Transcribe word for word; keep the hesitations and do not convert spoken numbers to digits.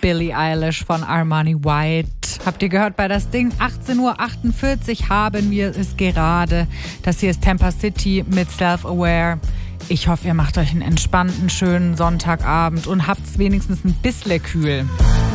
Billie Eilish von Armani White. Habt ihr gehört bei das Ding? achtzehn Uhr achtundvierzig haben wir es gerade. Das hier ist Tampa City mit Self-Aware. Ich hoffe, ihr macht euch einen entspannten, schönen Sonntagabend und habt's wenigstens ein bisschen kühl.